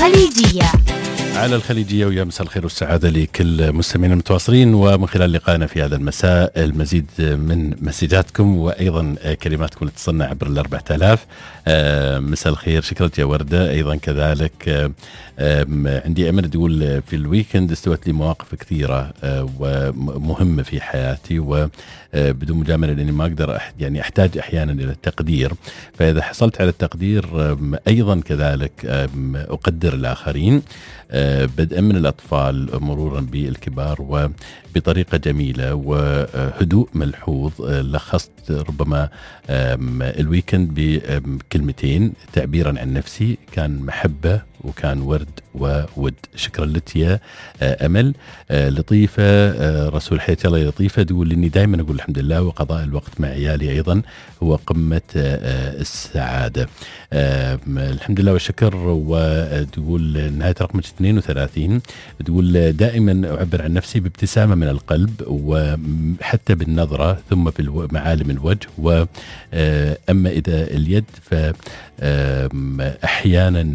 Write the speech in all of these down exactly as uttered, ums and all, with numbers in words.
الخليجية. على الخليجية، ويا مساء الخير والسعادة لكل مستمعين المتواصلين. ومن خلال لقائنا في هذا المساء المزيد من مسجاتكم وأيضا كلماتكم اللي تصلنا عبر الأربعة آلاف. مساء الخير، شكرا يا وردة. أيضا كذلك عندي أمل تقول في الويكند استوت لي مواقف كثيرة ومهمة في حياتي، وبدون مجاملة لأني ما أقدر يعني أحتاج أحيانا إلى التقدير، فإذا حصلت على التقدير أيضا كذلك أقدر الآخرين بدءا من الأطفال مرورا بالكبار وبطريقة جميلة وهدوء ملحوظ. لخصت ربما الويكند بكلمتين تعبيرا عن نفسي، كان محبة وكان ورد وود. شكرا لك يا أمل. لطيفة رسول حياة الله لطيفة تقول إني دائما أقول الحمد لله، وقضاء الوقت مع عيالي أيضا هو قمة السعادة. الحمد لله والشكر. وتقول نهاية رقم اثنين وثلاثين تقول دائما أعبر عن نفسي بابتسامة من القلب وحتى بالنظرة ثم بمعالم الوجه. وأما إذا اليد فأحيانا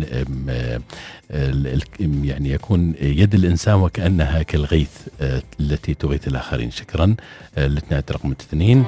يعني يكون يد الإنسان وكأنها كالغيث التي تغيث الآخرين. شكرا لنهاية رقم اثنين.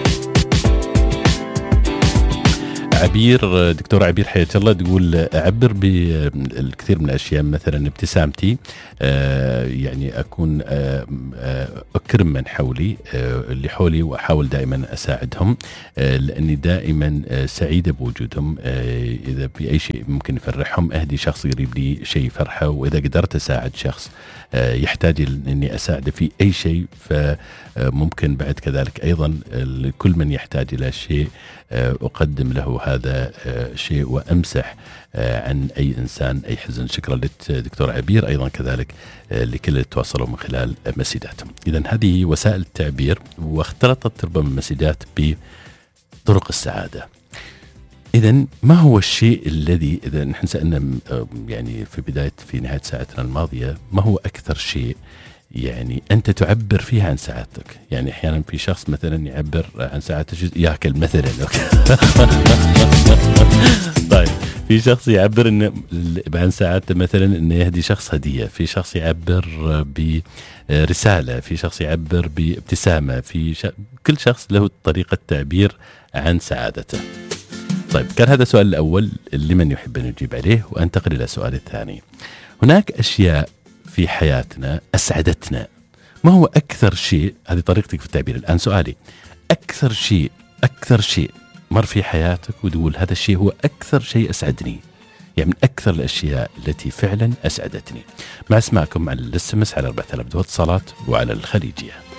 عبير، دكتور عبير حياة الله تقول أعبر بالكثير من الأشياء، مثلا ابتسامتي، آه يعني أكون آه أكرم من حولي آه اللي حولي وأحاول دائما أساعدهم، آه لأني دائما آه سعيدة بوجودهم. آه إذا في أي شيء ممكن يفرحهم أهدي شخص قريب لي شيء فرحة، وإذا قدرت أساعد شخص آه يحتاج أني أساعده في أي شيء فممكن بعد كذلك أيضا كل من يحتاج إلى شيء أقدم له هذا شيء وأمسح عن أي إنسان أي حزن. شكرا لك دكتور عبير، أيضا كذلك لكل اللي تواصلوا من خلال مسيجاتهم. إذن هذه وسائل التعبير، واختلطت ربما المسيجات بطرق السعادة. إذن ما هو الشيء الذي إذا نحن سألنا يعني في بداية في نهاية ساعتنا الماضية ما هو أكثر شيء يعني أنت تعبر فيها عن سعادتك؟ يعني أحيانا في شخص مثلا يعبر عن سعادته ياكل مثلا طيب في شخص يعبر إن عن سعادته مثلا إنه يهدي شخص هدية، في شخص يعبر برسالة، في شخص يعبر بابتسامة، في ش... كل شخص له طريقة تعبير عن سعادته. طيب كان هذا السؤال الأول لمن يحب أن يجيب عليه، وأنتقل إلى السؤال الثاني. هناك أشياء في حياتنا أسعدتنا، ما هو أكثر شيء؟ هذه طريقتك في التعبير. الآن سؤالي، أكثر شيء أكثر شيء مر في حياتك وتقول هذا الشيء هو أكثر شيء أسعدني، يعني من أكثر الأشياء التي فعلا أسعدتني. مع اسمعكم على الاس ام اس على أربعة آلاف واتصالات وعلى الخليجية.